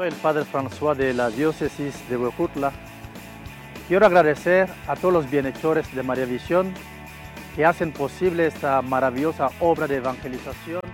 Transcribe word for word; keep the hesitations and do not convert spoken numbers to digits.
Soy el Padre François de la Diócesis de Huejutla. Quiero agradecer a todos los bienhechores de María Visión que hacen posible esta maravillosa obra de evangelización